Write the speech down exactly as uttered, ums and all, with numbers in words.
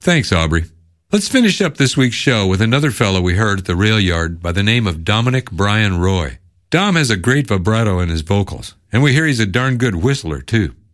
Thanks, Aubrey. Let's finish up this week's show with another fellow we heard at the rail yard by the name of Dominic Brian Roy. Dom has a great vibrato in his vocals, and we hear he's a darn good whistler, too.